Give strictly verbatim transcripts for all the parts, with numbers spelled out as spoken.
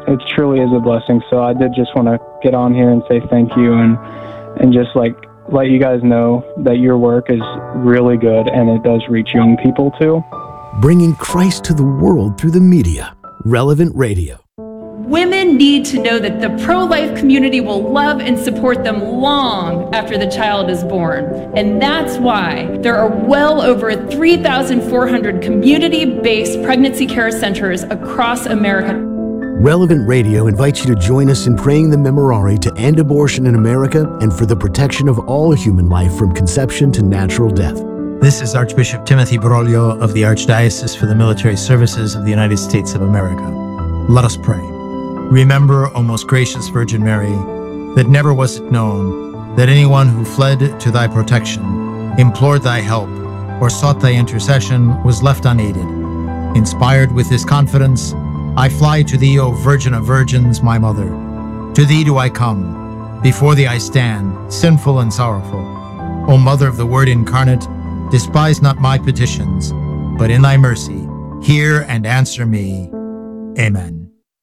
it truly is a blessing. So I did just want to get on here and say thank you and and just like let you guys know that your work is really good and it does reach young people too. Bringing Christ to the world through the media. Relevant Radio. Women need to know that the pro-life community will love and support them long after the child is born. And that's why there are well over three thousand four hundred community-based pregnancy care centers across America. Relevant Radio invites you to join us in praying the Memorare to end abortion in America and for the protection of all human life from conception to natural death. This is Archbishop Timothy Broglio of the Archdiocese for the Military Services of the United States of America. Let us pray. Remember, O most gracious Virgin Mary, that never was it known that anyone who fled to thy protection, implored thy help, or sought thy intercession was left unaided. Inspired with this confidence, I fly to thee, O Virgin of Virgins, my Mother. To thee do I come. Before thee I stand, sinful and sorrowful. O Mother of the Word incarnate, despise not my petitions, but in thy mercy, hear and answer me. Amen.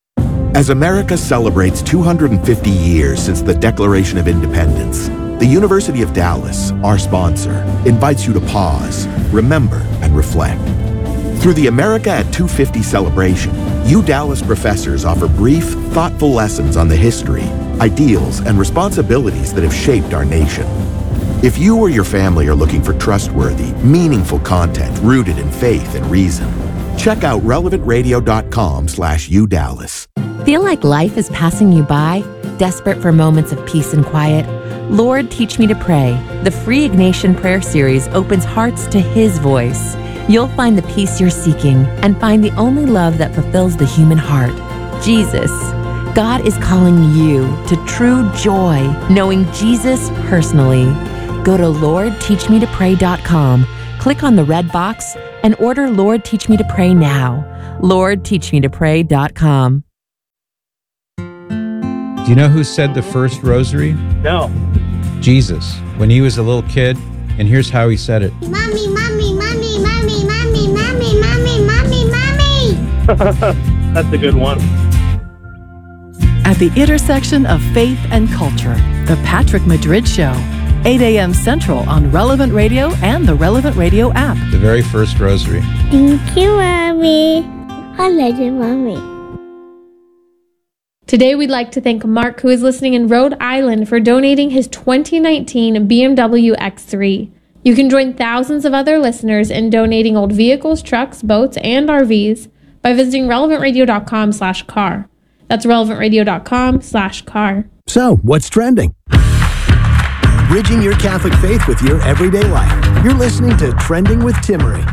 As America celebrates two hundred fifty years since the Declaration of Independence, the University of Dallas, our sponsor, invites you to pause, remember, and reflect. Through the America at two fifty celebration, U Dallas professors offer brief, thoughtful lessons on the history, ideals, and responsibilities that have shaped our nation. If you or your family are looking for trustworthy, meaningful content rooted in faith and reason, check out relevant radio dot com slash U Dallas. Feel like life is passing you by? Desperate for moments of peace and quiet? Lord, Teach Me to Pray. The free Ignatian Prayer Series opens hearts to His voice. You'll find the peace you're seeking and find the only love that fulfills the human heart, Jesus. God is calling you to true joy, knowing Jesus personally. Go to lord teach me to pray dot com, click on the red box, and order Lord Teach Me to Pray now. lord teach me to pray dot com. Do you know who said the first rosary? No. Jesus, when he was a little kid, and here's how he said it. Mommy, mommy, mommy, mommy, mommy, mommy, mommy, mommy, mommy. That's a good one. At the intersection of faith and culture, The Patrick Madrid Show. eight a.m. Central on Relevant Radio and the Relevant Radio app. The very first rosary. Thank you, Mommy. I love you, Mommy. Today, we'd like to thank Mark, who is listening in Rhode Island, for donating his twenty nineteen B M W X three. You can join thousands of other listeners in donating old vehicles, trucks, boats, and R Vs by visiting relevant radio dot com slash car. That's relevant radio dot com slash car. So, what's trending? Bridging your Catholic faith with your everyday life. You're listening to Trending with Timmery.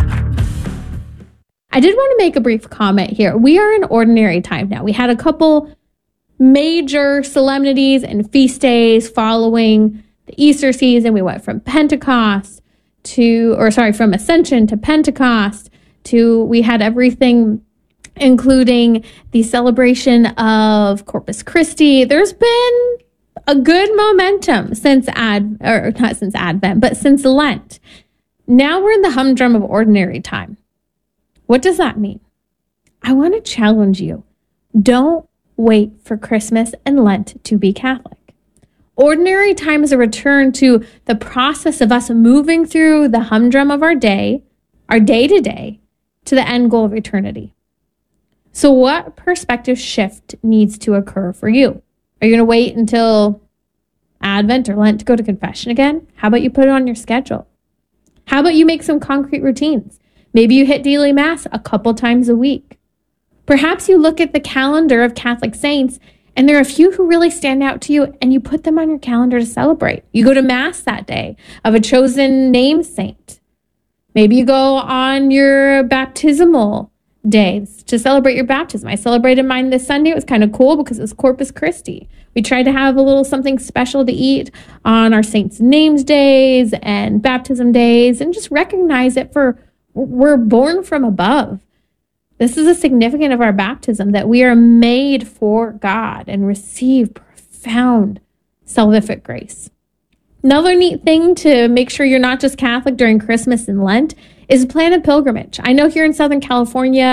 I did want to make a brief comment here. We are in ordinary time now. We had a couple major solemnities and feast days following the Easter season. We went from Pentecost to, or sorry, from Ascension to Pentecost to, we had everything including the celebration of Corpus Christi. There's been a good momentum since Ad, or not since Advent, but since Lent. Now we're in the humdrum of ordinary time. What does that mean? I want to challenge you. Don't wait for Christmas and Lent to be Catholic. Ordinary time is a return to the process of us moving through the humdrum of our day, our day-to-day, to the end goal of eternity. So what perspective shift needs to occur for you? Are you going to wait until Advent or Lent to go to confession again? How about you put it on your schedule? How about you make some concrete routines? Maybe you hit daily mass a couple times a week. Perhaps you look at the calendar of Catholic saints and there are a few who really stand out to you and you put them on your calendar to celebrate. You go to mass that day of a chosen name saint. Maybe you go on your baptismal days to celebrate your baptism. I celebrated mine this Sunday. It was kind of cool because it was Corpus Christi. We tried to have a little something special to eat on our saints' names days and baptism days and just recognize it for we're born from above. This is a significant of our baptism, that we are made for God and receive profound salvific grace. Another neat thing to make sure you're not just Catholic during Christmas and Lent is plan a pilgrimage. I know here in Southern California,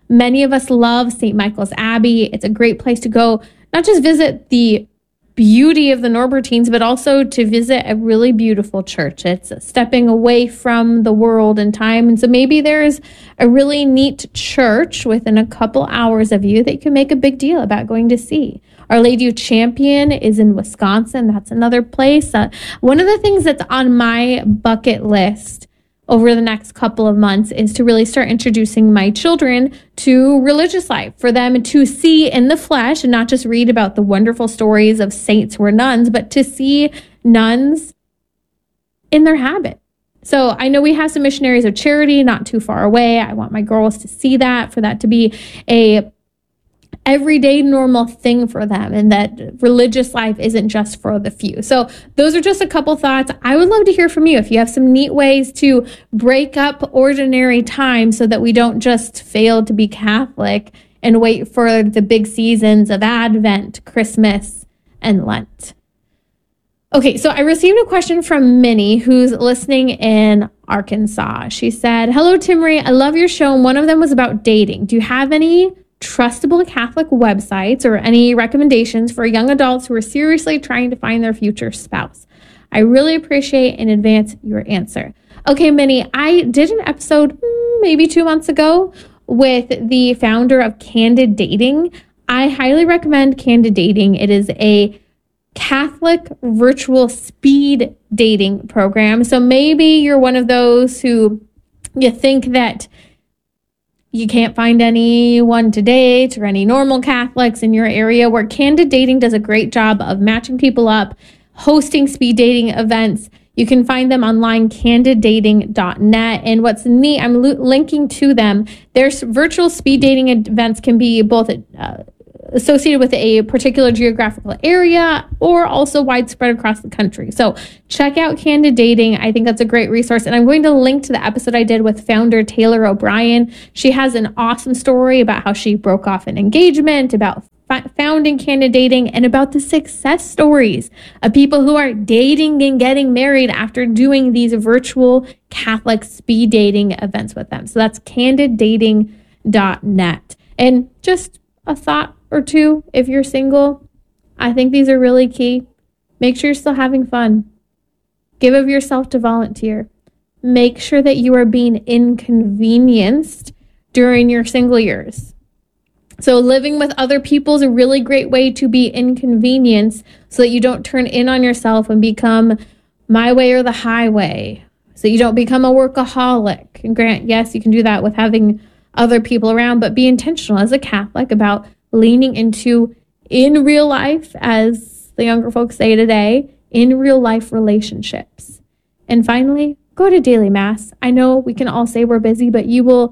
Many of us love Saint Michael's Abbey. It's a great place to go, not just visit the beauty of the Norbertines, but also to visit a really beautiful church. It's stepping away from the world and time. And so maybe there's a really neat church within a couple hours of you that you can make a big deal about going to see. Our Lady of Champion is in Wisconsin. That's another place. Uh, one of the things that's on my bucket list over the next couple of months is to really start introducing my children to religious life, for them to see in the flesh and not just read about the wonderful stories of saints who were nuns, but to see nuns in their habit. So I know we have some missionaries of charity not too far away. I want my girls to see that, for that to be a everyday normal thing for them, and that religious life isn't just for the few. So those are just a couple thoughts. I would love to hear from you if you have some neat ways to break up ordinary time so that we don't just fail to be Catholic and wait for the big seasons of Advent, Christmas, and Lent. Okay, so I received a question from Minnie, who's listening in Arkansas. She said, "Hello, Timmerie. I love your show, and one of them was about dating. Do you have any trustable Catholic websites or any recommendations for young adults who are seriously trying to find their future spouse? I really appreciate in advance your answer." Okay, Minnie, I did an episode maybe two months ago with the founder of Candid Dating. I highly recommend Candid Dating. It is a Catholic virtual speed dating program. So maybe you're one of those who you think that you can't find anyone to date or any normal Catholics in your area, where Candid Dating does a great job of matching people up, hosting speed dating events. You can find them online, candid dating dot net. And what's neat, I'm lo- linking to them. Their virtual speed dating events can be both uh, associated with a particular geographical area or also widespread across the country. So check out Candid Dating. I think that's a great resource. And I'm going to link to the episode I did with founder Taylor O'Brien. She has an awesome story about how she broke off an engagement, about f- founding Candid Dating, and about the success stories of people who are dating and getting married after doing these virtual Catholic speed dating events with them. So that's candid dating dot net. And just a thought or two, if you're single, I think these are really key. Make sure you're still having fun. Give of yourself to volunteer. Make sure that you are being inconvenienced during your single years. So living with other people is a really great way to be inconvenienced so that you don't turn in on yourself and become my way or the highway. So you don't become a workaholic. And grant, yes, you can do that with having other people around, but be intentional as a Catholic about leaning into, in real life, as the younger folks say today, in real life relationships. And finally, go to daily Mass. I know we can all say we're busy, but you will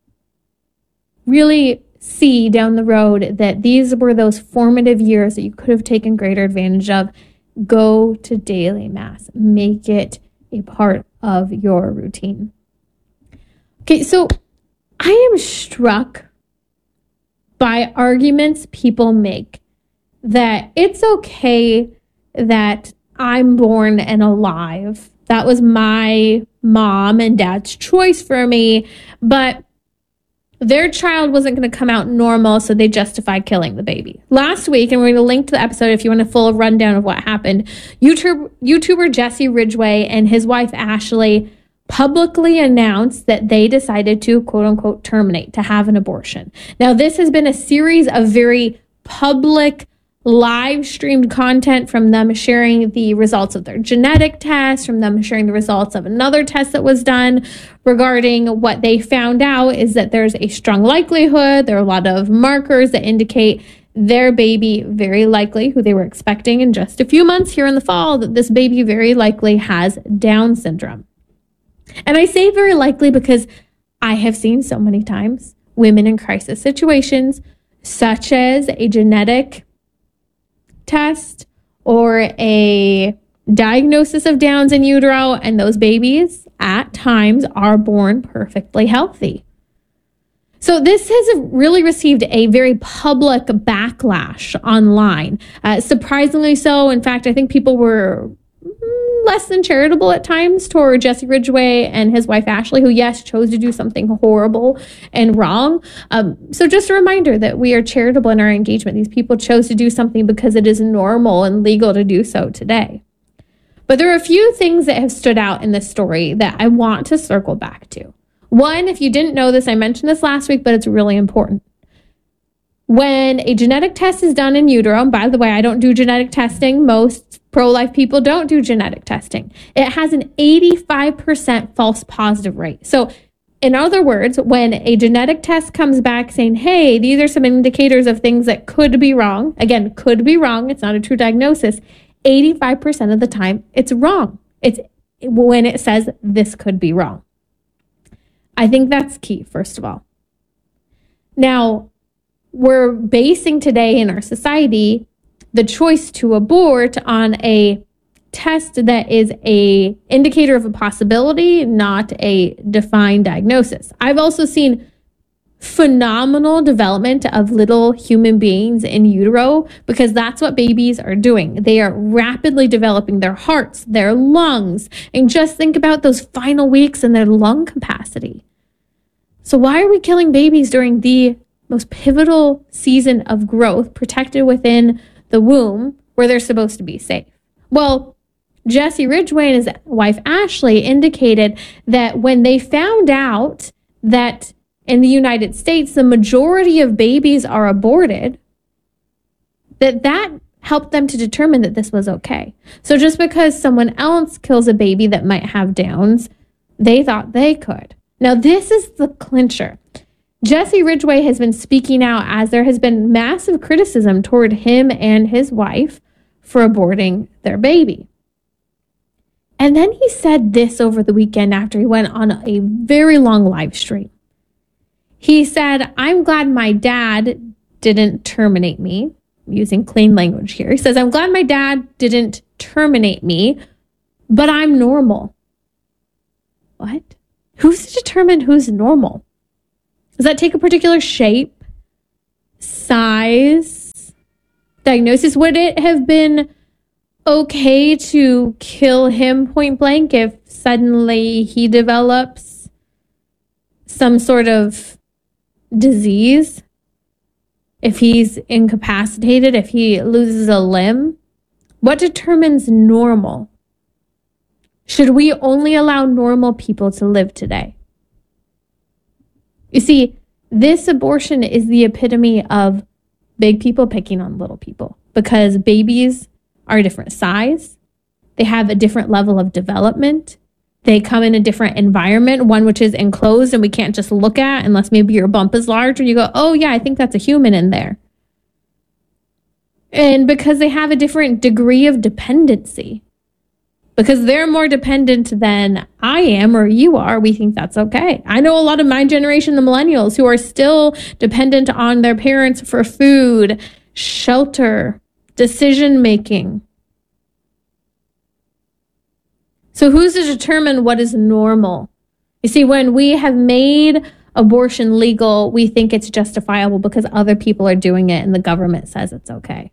really see down the road that these were those formative years that you could have taken greater advantage of. Go to daily Mass. Make it a part of your routine. Okay, so I am struck by arguments people make that it's okay that I'm born and alive. That was my mom and dad's choice for me, but their child wasn't going to come out normal, so they justified killing the baby. Last week, and we're going to link to the episode if you want a full rundown of what happened, YouTube, YouTuber Jesse Ridgway and his wife Ashley publicly announced that they decided to, quote unquote, terminate, to have an abortion. Now, this has been a series of very public, live streamed content from them sharing the results of their genetic test, from them sharing the results of another test that was done regarding what they found out is that there's a strong likelihood, there are a lot of markers that indicate their baby, very likely, who they were expecting in just a few months here in the fall, that this baby very likely has Down syndrome. And I say very likely because I have seen so many times women in crisis situations, such as a genetic test or a diagnosis of Downs in utero, and those babies at times are born perfectly healthy. So this has really received a very public backlash online, uh, surprisingly so. In fact, I think people were less than charitable at times toward Jesse Ridgway and his wife Ashley, who, yes, chose to do something horrible and wrong. Um, so just a reminder that we are charitable in our engagement. These people chose to do something because it is normal and legal to do so today. But there are a few things that have stood out in this story that I want to circle back to. One, if you didn't know this, I mentioned this last week, but it's really important. When a genetic test is done in utero, and by the way, I don't do genetic testing. Most pro-life people don't do genetic testing. It has an eighty-five percent false positive rate. So in other words, when a genetic test comes back saying, hey, these are some indicators of things that could be wrong, again, could be wrong, it's not a true diagnosis, eighty-five percent of the time, it's wrong. It's when it says this could be wrong. I think that's key, first of all. Now, we're basing today in our society the choice to abort on a test that is a indicator of a possibility, not a defined diagnosis. I've also seen phenomenal development of little human beings in utero because that's what babies are doing. They are rapidly developing their hearts, their lungs, and just think about those final weeks and their lung capacity. So why are we killing babies during the most pivotal season of growth, protected within the womb where they're supposed to be safe? Well, Jesse Ridgway and his wife Ashley indicated that when they found out that in the United States the majority of babies are aborted, that that helped them to determine that this was okay. So just because someone else kills a baby that might have Downs, they thought they could. Now this is the clincher. Jesse Ridgway has been speaking out as there has been massive criticism toward him and his wife for aborting their baby. And then he said this over the weekend after he went on a very long live stream. He said, I'm glad my dad didn't terminate me. I'm using clean language here. He says, I'm glad my dad didn't terminate me, but I'm normal. What? Who's to determine who's normal? Does that take a particular shape, size, diagnosis? Would it have been okay to kill him point blank if suddenly he develops some sort of disease? If he's incapacitated, if he loses a limb? What determines normal? Should we only allow normal people to live today? You see, this abortion is the epitome of big people picking on little people because babies are a different size. They have a different level of development. They come in a different environment, one which is enclosed and we can't just look at unless maybe your bump is large and you go, oh yeah, I think that's a human in there. And because they have a different degree of dependency, because they're more dependent than I am or you are, we think that's okay. I know a lot of my generation, the millennials, who are still dependent on their parents for food, shelter, decision-making. So who's to determine what is normal? You see, when we have made abortion legal, we think it's justifiable because other people are doing it and the government says it's okay.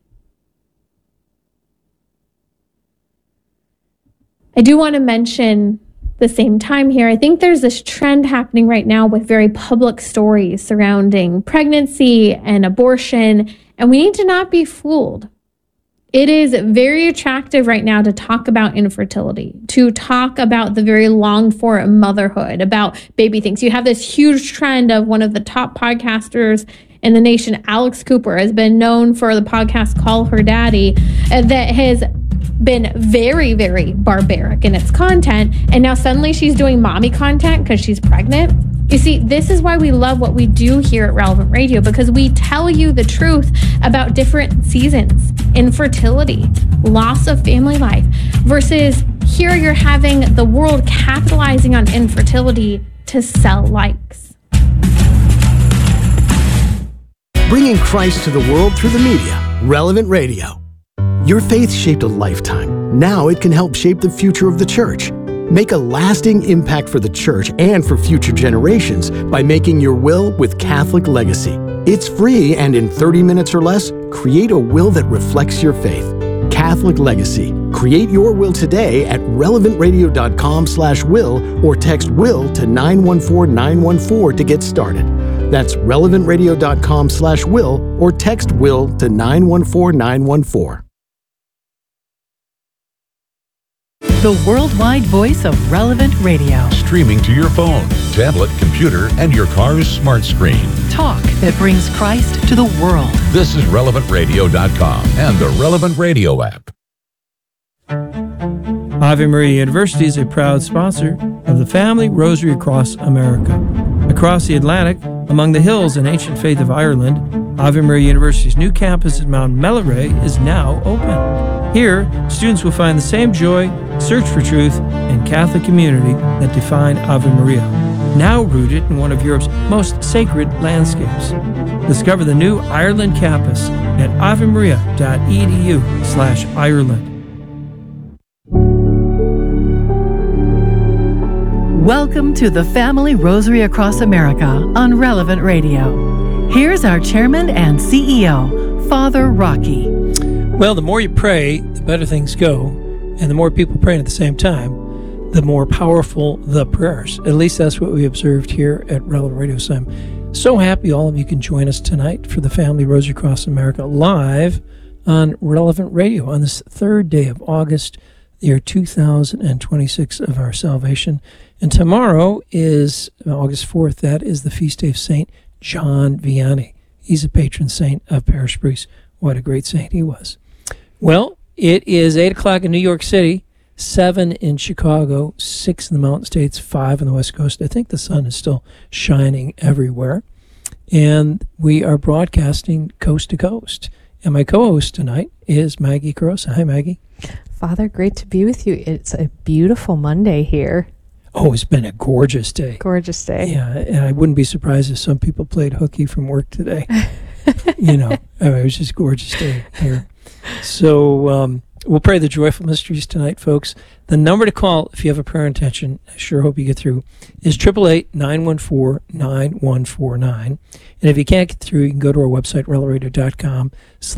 I do want to mention the same time here, I think there's this trend happening right now with very public stories surrounding pregnancy and abortion, and we need to not be fooled. It is very attractive right now to talk about infertility, to talk about the very longed for motherhood, about baby things. You have this huge trend of one of the top podcasters in the nation, Alex Cooper, has been known for the podcast Call Her Daddy, that has been very, very barbaric in its content. And now suddenly she's doing mommy content because she's pregnant. You see, this is why we love what we do here at Relevant Radio, because we tell you the truth about different seasons, infertility, loss of family life, versus here you're having the world capitalizing on infertility to sell likes. Bringing Christ to the world through the media. Relevant Radio. Your faith shaped a lifetime. Now it can help shape the future of the church. Make a lasting impact for the church and for future generations by making your will with Catholic Legacy. It's free, and in thirty minutes or less, create a will that reflects your faith. Catholic Legacy. Create your will today at relevantradio.com slash will or text will to nine one four nine one four to get started. That's relevantradio.com slash will or text will to nine one four nine one four. The worldwide voice of Relevant Radio. Streaming to your phone, tablet, computer, and your car's smart screen. Talk that brings Christ to the world. This is relevant radio dot com and the Relevant Radio app. Ave Maria University is a proud sponsor of the Family Rosary Across America. Across the Atlantic, among the hills and ancient faith of Ireland, Ave Maria University's new campus at Mount Melleray is now open. Here, students will find the same joy, search for truth, and Catholic community that define Ave Maria, now rooted in one of Europe's most sacred landscapes. Discover the new Ireland campus at avemaria.edu slash Ireland. Welcome to the Family Rosary Across America on Relevant Radio. Here's our chairman and C E O, Father Rocky. Well, the more you pray, the better things go. And the more people praying at the same time, the more powerful the prayers. At least that's what we observed here at Relevant Radio. So I'm so happy all of you can join us tonight for the Family Rosary Across America live on Relevant Radio on this third day of August, the year two thousand twenty-six of our salvation. And tomorrow is August fourth. That is the feast day of Saint John Vianney. He's a patron saint of Parish Priest. What a great saint he was. Well, it is eight o'clock in New York City, seven in Chicago, six in the Mountain States, five on the West Coast. I think the sun is still shining everywhere. And we are broadcasting coast to coast. And my co-host tonight is Maggie Carosa. Hi, Maggie. Father, great to be with you. It's a beautiful Monday here. Oh, it's been a gorgeous day. Gorgeous day. Yeah, and I wouldn't be surprised if some people played hooky from work today. You know, I mean, it was just a gorgeous day here. So um, we'll pray the joyful mysteries tonight, folks. The number to call if you have a prayer intention, I sure hope you get through, is eight eight eight, nine one four, nine one four nine. And if you can't get through, you can go to our website, relevant radio dot com.